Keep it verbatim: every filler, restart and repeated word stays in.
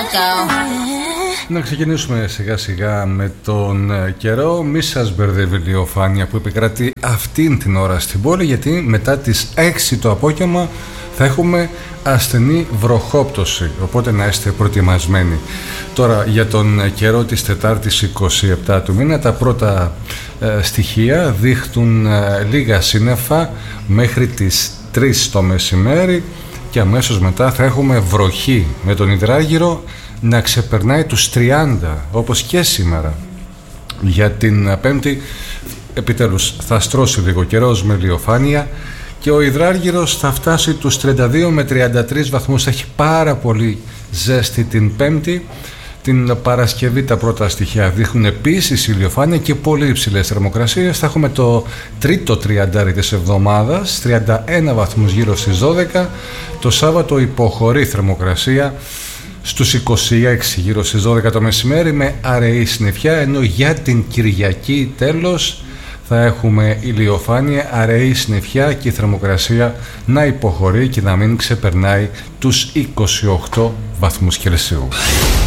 Να ξεκινήσουμε σιγά σιγά με τον καιρό. Μη σας μπερδεύει η ηλιοφάνεια που επικρατεί αυτήν την ώρα στην πόλη, γιατί μετά τις έξι το απόγευμα θα έχουμε ασθενή βροχόπτωση, οπότε να είστε προετοιμασμένοι. Τώρα για τον καιρό της Τετάρτης είκοσι επτά του μήνα, τα πρώτα ε, στοιχεία δείχνουν ε, λίγα σύννεφα μέχρι τις τρεις το μεσημέρι και αμέσως μετά θα έχουμε βροχή με τον υδράργυρο να ξεπερνάει τους τριάντα όπως και σήμερα. Για την Πέμπτη επιτέλους θα στρώσει λίγο καιρός με ηλιοφάνεια και ο υδράργυρος θα φτάσει τους τριάντα δύο με τριάντα τρεις βαθμούς. Θα έχει πάρα πολύ ζέστη την Πέμπτη. Την Παρασκευή τα πρώτα στοιχεία δείχνουν επίσης ηλιοφάνεια και πολύ υψηλές θερμοκρασίες. Θα έχουμε το τρίτο τριαντάρι της εβδομάδας, τριάντα ένα βαθμούς γύρω στις δώδεκα. Το Σάββατο υποχωρεί θερμοκρασία στους είκοσι έξι γύρω στις δώδεκα το μεσημέρι με αραιή συννεφιά, ενώ για την Κυριακή τέλος θα έχουμε ηλιοφάνεια, αραιή συννεφιά και η θερμοκρασία να υποχωρεί και να μην ξεπερνάει τους είκοσι οκτώ βαθμούς Κελσίου.